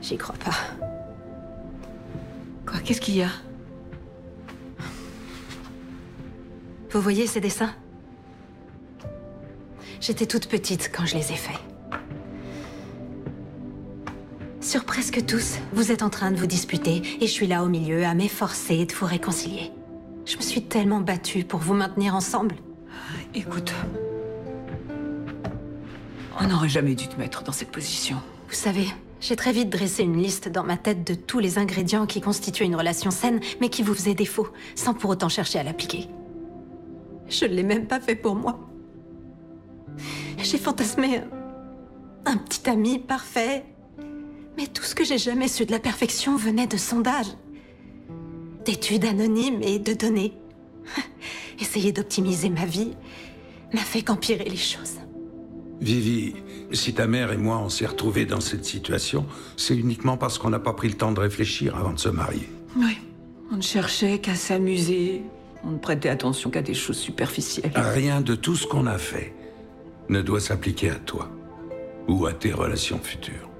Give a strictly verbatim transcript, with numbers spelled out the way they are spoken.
J'y crois pas. Quoi, qu'est-ce qu'il y a? Vous voyez ces dessins? J'étais toute petite quand je les ai faits. Sur presque tous, vous êtes en train de vous disputer et je suis là au milieu à m'efforcer de vous réconcilier. Je me suis tellement battue pour vous maintenir ensemble. Écoute, on n'aurait jamais dû te mettre dans cette position. Vous savez, j'ai très vite dressé une liste dans ma tête de tous les ingrédients qui constituaient une relation saine, mais qui vous faisaient défaut, sans pour autant chercher à l'appliquer. Je ne l'ai même pas fait pour moi. J'ai fantasmé un, un petit ami parfait, mais tout ce que j'ai jamais su de la perfection venait de sondages, d'études anonymes et de données. Essayer d'optimiser ma vie n'a fait qu'empirer les choses. Vivi, si ta mère et moi on s'est retrouvés dans cette situation, c'est uniquement parce qu'on n'a pas pris le temps de réfléchir avant de se marier. Oui, on ne cherchait qu'à s'amuser. On ne prêtait attention qu'à des choses superficielles. Rien de tout ce qu'on a fait ne doit s'appliquer à toi ou à tes relations futures.